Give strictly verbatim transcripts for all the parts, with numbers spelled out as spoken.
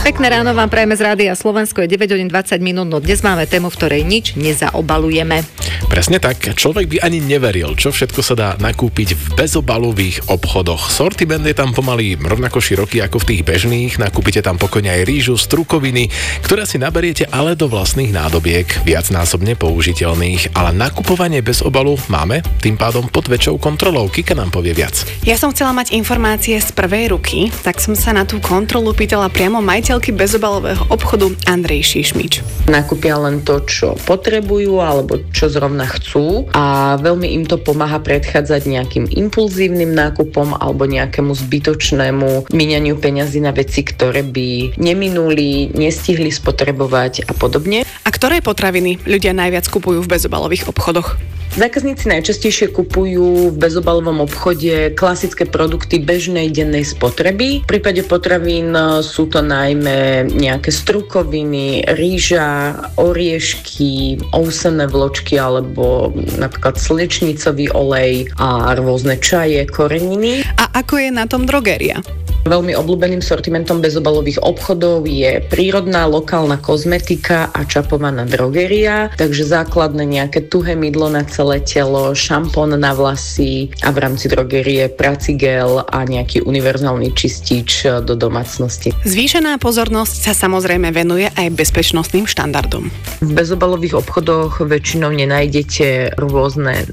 Pekné ráno vám prajeme z Rádia Slovensko, je deväť hodín dvadsať minút, no dnes máme tému, v ktorej nič nezaobalujeme. Presne tak, človek by ani neveril, čo všetko sa dá nakúpiť v bezobalových obchodoch. Sortiment je tam pomaly rovnako široký ako v tých bežných, nakúpite tam pokojne aj rýžu, strukoviny, ktoré si naberiete ale do vlastných nádobiek, viacnásobne použiteľných, ale nakupovanie bez obalu máme tým pádom pod väčšou kontrolou. Kika nám povie viac. Ja som chcela mať informácie z prvej ruky, tak som sa na tú kontrolu pýtala priamo majiteľky bezobalového obchodu Andrej Šišmič. Nakúpia len to, čo potrebujú alebo čo zrovna chcú a veľmi im to pomáha predchádzať nejakým impulzívnym nákupom alebo nejakému zbytočnému míňaniu peňazí na veci, ktoré by neminuli, nestihli spotrebovať a podobne. A ktoré potraviny ľudia najviac kupujú v bezobalových obchodoch? Zákazníci najčastejšie kupujú v bezobalovom obchode klasické produkty bežnej dennej spotreby. V prípade potravín sú to najmä nejaké strukoviny, rýža, oriešky, ovsené vločky alebo napríklad slnečnicový olej a rôzne čaje, koreniny. A ako je na tom drogéria? Veľmi obľúbeným sortimentom bezobalových obchodov je prírodná lokálna kozmetika a čapovaná drogeria, takže základné nejaké tuhé mydlo na celé telo, šampón na vlasy a v rámci drogerie prací gel a nejaký univerzálny čistič do domácnosti. Zvýšená pozornosť sa samozrejme venuje aj bezpečnostným štandardom. V bezobalových obchodoch väčšinou nenájdete rôzne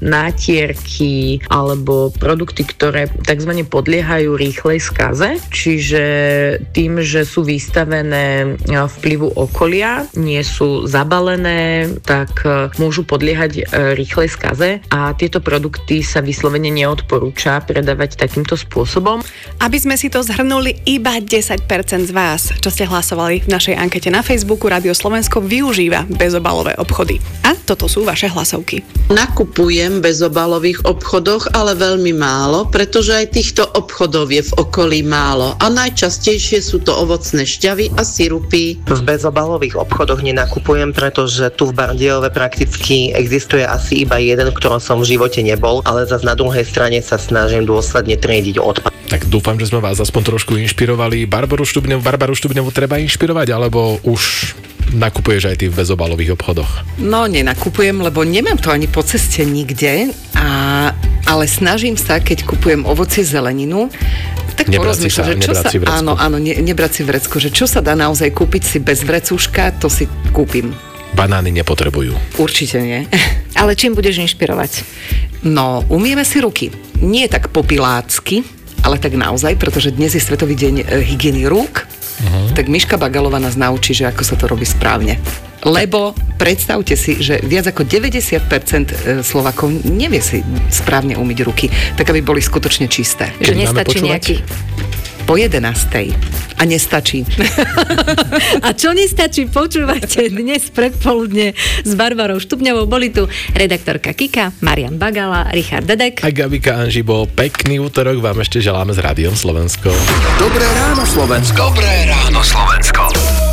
nátierky alebo produkty, ktoré tzv. Podliehajú rýchlej skaze. Čiže tým, že sú vystavené vplyvu okolia, nie sú zabalené, tak môžu podliehať rýchlej skaze a tieto produkty sa vyslovene neodporúča predávať takýmto spôsobom. Aby sme si to zhrnuli, iba desať percent z vás, čo ste hlasovali v našej ankete na Facebooku Rádio Slovensko, využíva bezobalové obchody. A toto sú vaše hlasovky. Nakupujem v bezobalových obchodoch, ale veľmi málo, pretože aj týchto obchodov je v okolí málo. A najčastejšie sú to ovocné šťavy a sirupy. V bezobalových obchodoch nenakupujem, pretože tu v Bardejove prakticky existuje asi iba jeden, v ktorom som v živote nebol, ale zase na druhej strane sa snažím dôsledne triediť odpad. Tak dúfam, že sme vás aspoň trošku inšpirovali. Barbaru Štubňovú, Barbaru Štubňovú treba inšpirovať, alebo už nakupuješ aj ty v bezobalových obchodoch? No, nenakupujem, lebo nemám to ani po ceste nikde, a, ale snažím sa, keď kupujem ovocie, zeleninu, tak porozmýšľam, že čo sa... Áno, áno, ne, nebrať si vrecko, že čo sa dá naozaj kúpiť si bez vrecúška, to si kúpim. Banány nepotrebujú. Určite nie. Ale čím budeš inšpirovať? No, umieme si ruky. Nie tak popilácky, ale tak naozaj, pretože dnes je Svetový deň hygieny rúk, uh-huh. tak Miška Bagalová nás naučí, že ako sa to robí správne. Lebo predstavte si, že viac ako deväťdesiat percent Slovákov nevie si správne umyť ruky, tak aby boli skutočne čisté. Že nestačí nejaký... Po jedenástej. A nestačí. A čo nestačí, počúvajte dnes predpoludne s Barbarou Štubňovou. Boli tu redaktorka Kika, Marian Bagala, Richard Dedek. A Gabika Anžibo. Pekný útorok vám ešte želáme s Rádiom Slovensko. Dobré ráno Slovensko. Dobré ráno Slovensko.